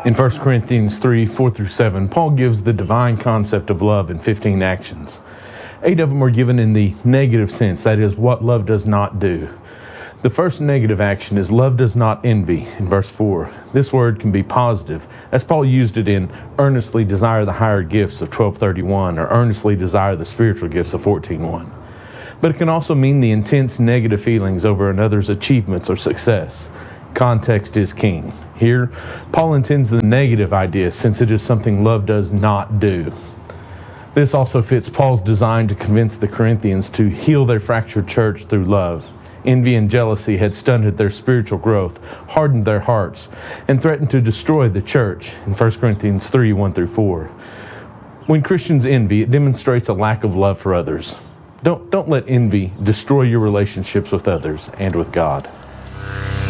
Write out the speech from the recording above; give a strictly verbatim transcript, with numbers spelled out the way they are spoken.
In First Corinthians three, four through seven, Paul gives the divine concept of love in fifteen actions. Eight of them are given in the negative sense, that is, what love does not do. The first negative action is love does not envy, in verse four. This word can be positive, as Paul used it in earnestly desire the higher gifts of twelve thirty-one, or earnestly desire the spiritual gifts of fourteen one. But it can also mean the intense negative feelings over another's achievements or success. Context is king. Here, Paul intends the negative idea, since it is something love does not do. This also fits Paul's design to convince the Corinthians to heal their fractured church through love. Envy and jealousy had stunted their spiritual growth, hardened their hearts, and threatened to destroy the church in First Corinthians three, one through four. When Christians envy, it demonstrates a lack of love for others. Don't, don't let envy destroy your relationships with others and with God.